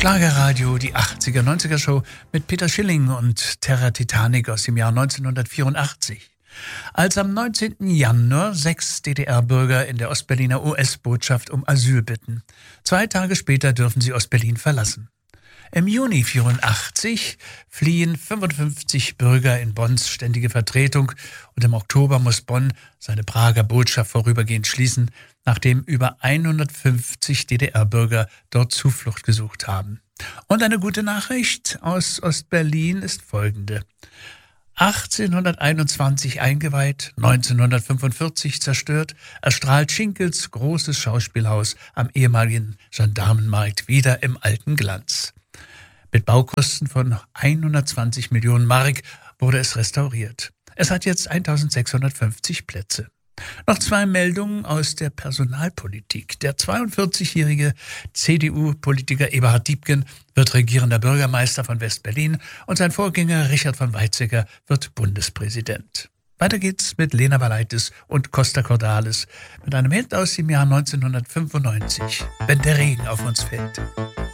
Schlagerradio, die 80er, 90er Show mit Peter Schilling und Terra Titanic aus dem Jahr 1984. Als am 19. Januar 6 DDR-Bürger in der Ostberliner US-Botschaft um Asyl bitten. 2 Tage später dürfen sie Ostberlin verlassen. Im Juni 1984 fliehen 55 Bürger in Bonns ständige Vertretung und im Oktober muss Bonn seine Prager Botschaft vorübergehend schließen, nachdem über 150 DDR-Bürger dort Zuflucht gesucht haben. Und eine gute Nachricht aus Ostberlin ist folgende. 1821 eingeweiht, 1945 zerstört, erstrahlt Schinkels großes Schauspielhaus am ehemaligen Gendarmenmarkt wieder im alten Glanz. Mit Baukosten von 120 Millionen Mark wurde es restauriert. Es hat jetzt 1650 Plätze. Noch 2 Meldungen aus der Personalpolitik. Der 42-jährige CDU-Politiker Eberhard Diepgen wird regierender Bürgermeister von West-Berlin und sein Vorgänger Richard von Weizsäcker wird Bundespräsident. Weiter geht's mit Lena Valaitis und Costa Cordalis mit einem Hit aus dem Jahr 1995, Wenn der Regen auf uns fällt.